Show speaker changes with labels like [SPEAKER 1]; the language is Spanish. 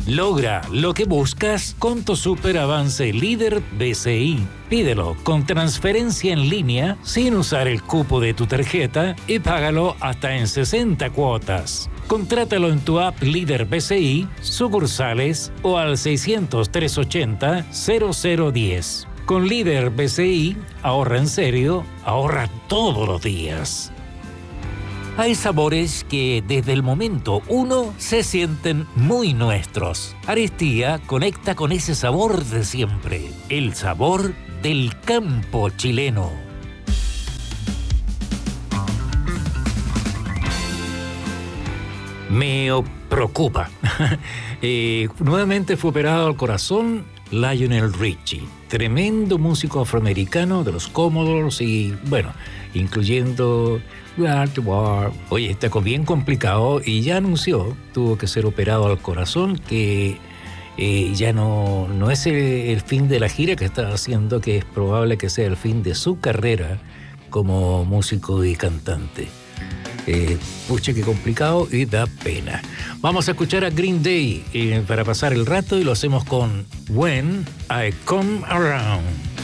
[SPEAKER 1] Logra lo que buscas con tu super avance líder BCI. Pídelo con transferencia en línea sin usar el cupo de tu tarjeta y págalo hasta en 60 cuotas. Contrátalo en tu app líder BCI, sucursales o al 600-380-0010. Con líder BCI, ahorra en serio, ahorra todos los días. Hay sabores que desde el momento uno se sienten muy nuestros. Aristía conecta con ese sabor de siempre, el sabor del campo chileno. Me preocupa. Nuevamente fue operado al corazón Lionel Richie, tremendo músico afroamericano de los Commodores y, bueno, incluyendo Oye, está bien complicado y ya anunció, tuvo que ser operado al corazón, que ya no es el fin de la gira que está haciendo, que es probable que sea el fin de su carrera como músico y cantante. Pucha, qué complicado y da pena. Vamos a escuchar a Green Day para pasar el rato y lo hacemos con When I Come Around.